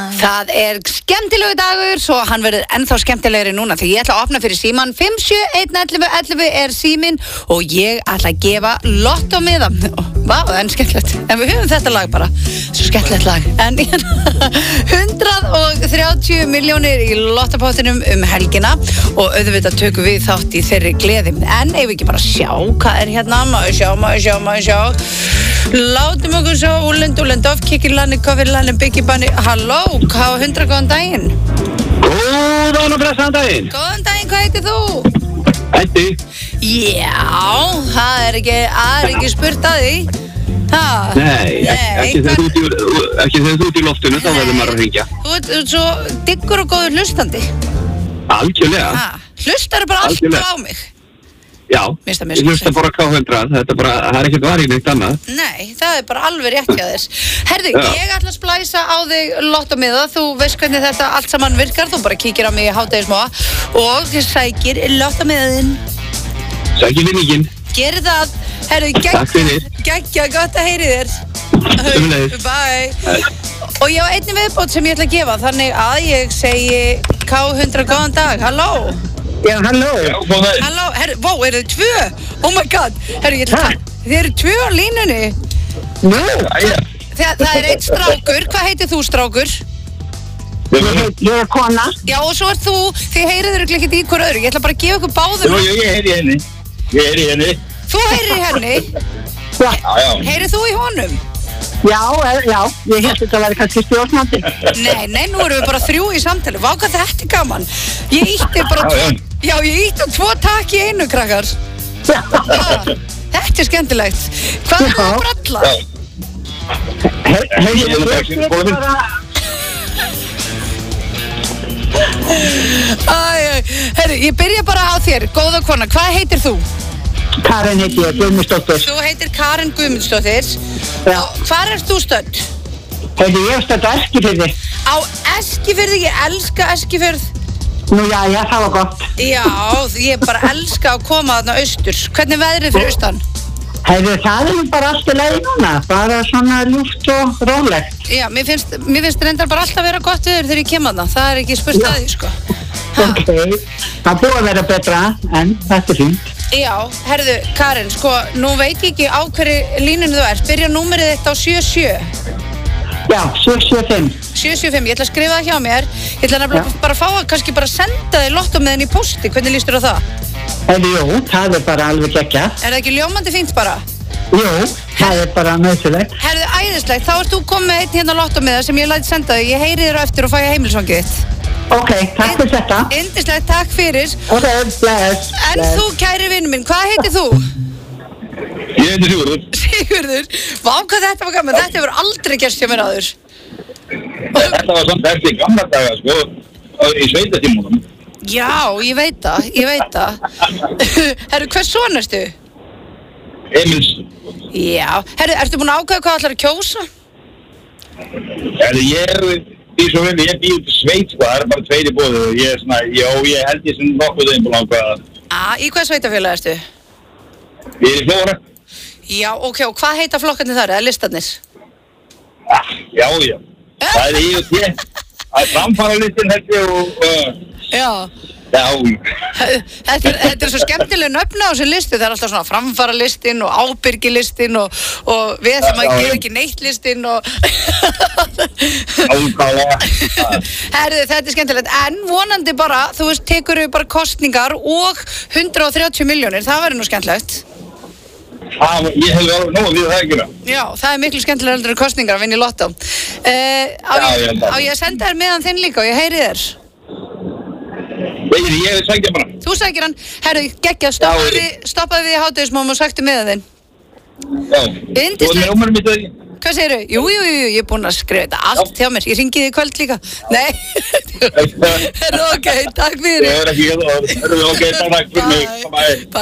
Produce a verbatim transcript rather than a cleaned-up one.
Það er skemmtilegu dagur, svo hann verður ennþá skemmtilegri núna því ég ætla að opna fyrir síman fimm sjö eitt ellefu ellefu er síminn og ég ætla að gefa lottómiða. Vá, það er skemmtilegt. En við höfum þetta lag bara, svo skemmtilegt lag. En hundrað og þrjátíu milljónir í lottopottinum um helgina og auðvitað tökum við þátt í þeirri gleði. En ef við ekki bara sjá hvað er hérna, maður sjá, maður sjá, maður sjá. Látum okkur sjá, úlend, úlend, of, kikirlanni, kofirlanni, byggibanni. Halló, hvað hundra, góðan daginn? Góðan og blessaðan daginn. Góðan daginn, hvað heitir þú? Hætti. Já, það er ekki, það er ekki spurt að því. Ha? Nei, ekki þegar þú ert í, ekki þegar þú ert í loftinu, þá verður maður að hringja. Þú ert svo diggur og góður hlustandi. Algjörlega. Ha, hlustar bara alltaf á mig. Já, ég hlusta bara K hundrað, þetta er bara, það er ekkert varinn eitt annað. Nei, það er bara alveg rétt hjá þess. Herðu, Já. Ég ætla að splæsa á þig lottómiða, þú veist hvernig þetta allt saman virkar, þú bara kíkir á mig í hádegismóa og þið sækir lottómiðaðinn. Sækir vinninginn. Gerið það, herðu, geggja, geggja, gott að heyri þér. Bye. Og ég á einni viðbót sem ég ætla að gefa, þannig að ég segi K hundrað góðan dag, halló. Já, halló. Já, góðan dag. Halló, herru, vó, eru þið tvö? Oh my god, herru, ég ætla að... Þið eru tvö á línunni. Nú, æja. Það er einn strákur, hvað heitir þú strákur? Ég er kona. Já, og svo er þú, þið heyrið þér ekkert í hver öðru, ég ætla bara að gefa ykkur báðum. Jú, jú, ég heyri henni. Ég heyri henni. Þú heyrir í henni? Já. Já, já. Heyrið þú í honum? Já, já, ég held þetta að vera kannski stjórnandi. Nei, nei, nú erum við bara þrjú í samtali, vá hvað þetta er gaman. Ég ítti bara Já, tvo, já. já, ég ítti tvo takk í einu, krakkar. Já. Já, þetta er skemmtilegt. Hvað er það að bralla? Hei, hei, Ég er bara ekki góðin. Æ, herru, ég byrja bara á þér, góða kona, hvað heitir þú? Karen heiti ég, Guðmundsdóttir. Þú heitir Karen Guðmundsdóttir. Já. Hvar ert þú stödd? Heiti ég stödd á Eskifirði. Á Eskifirði, ég elska Eskifjörð. Nú já, já, það var gott. Já, ég bara elska að koma þarna austur. Hvernig er veðrið fyrir austan? Heiði, það er bara allt í lagi núna, bara svona ljúft og rólegt. Já, mér finnst, mér finnst reyndar bara alltaf vera gott veður þegar ég kem þarna. Það er ekki spurt að því, sko. Ha. Ok, það búið að vera betra, en þetta er fínt. Já, herðu, Karen, sko, nú veit ég ekki á hverju línunni þú ert. Byrja númerið þitt á sjö sjö. Já, sjö sjö fimm. sjö sjö fimm, ég ætla að skrifa það hjá mér. Ég ætla nefnilega bara að fá að kannski bara senda þig lottómiðinn í pósti. Hvernig lístur á það? Heiði, jú, það er bara alveg geggjað. Er það ekki ljómandi fínt bara? Jú, það er bara nöðsulegt. Herðu, æðislegt, þá ert þú komið með einn hérna lottómiða sem ég læti senda þig. Ég heyri þér á eftir og fæ að heimilisfangið þitt. Ok, takk fyrir þetta. Yndislegt, takk fyrir. Ok, bless. En þú, kæri vinur minn, hvað heitir þú? Ég heiti Sigurður. Sigurður, vá hvað þetta var gaman, þetta hefur aldrei gerst hjá mér áður. Þetta var samt eftir gamla daga, sko, í sveitatímunum. Já, ég veit það, ég veit það. Herru, hvers son ertu? Emils. Já, herru, ertu búin að ákveða hvað ætlar að kjósa? Herru, ég er í svo vinni, ég býð út í sveit, sko, það er bara tveir í bóðu. Ég er svona, já, ég held ég sem nokkuð þeim búin að ákveða. Ah, í hvað sveitafélag ertu? Ég er í Flóra. Já, ok, og hvað heita flokkarnir þar, eða listarnir? Ah, já, já. Það er í og ég. Það er framfaralistin, held ég, og... Uh, Já. já. Þetta er, þetta er svo skemmtileg nöfn á þessu listi, það er alltaf svona framfaralistin og ábyrgilistin og, og við ætlum að gera ekki neitt listin og... Ákvæða. Herðu, þetta er skemmtilegt, en vonandi bara, þú veist, tekur við bara kostningar og hundrað og þrjátíu milljónir, það verður nú skemmtilegt. Það, ég hef alveg nóg við það ekki. Já, það er miklu skemmtilega heldur en kostningar að vinna í lottó. Uh, á, Já, ég held það. á ég að senda þér meðan þinn líka og ég heyri þér. Veitir, ég hef sækja bara. Þú sækir hann, herru, geggjað, stoppaði við, stoppaði við í hádegismóum og sagtu með þinn. Já. Yndislegt. Þú er með númerið mitt, ekki? Hvað segirðu? Jú, jú, jú, ég er búin að skrifa þetta allt hjá mér. Ég ringi þig í kvöld líka. Nei. Herru, ok, takk fyrir. Ég er ekki, það er ok, takk fyrir mig. Bye. Bye.